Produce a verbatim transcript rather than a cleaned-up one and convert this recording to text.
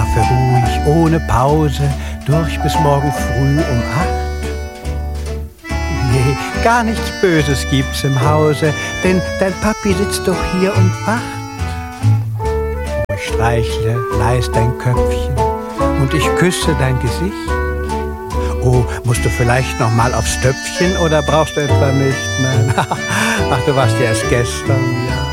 schlafe ruhig, ohne Pause, durch bis morgen früh um acht. Nee, gar nichts Böses gibt's im Hause, denn dein Papi sitzt doch hier und wacht. Ich streichle leis dein Köpfchen und ich küsse dein Gesicht. Oh, musst du vielleicht noch mal aufs Stöpfchen oder brauchst du etwa nicht? Nein, ach, du warst ja erst gestern, ja.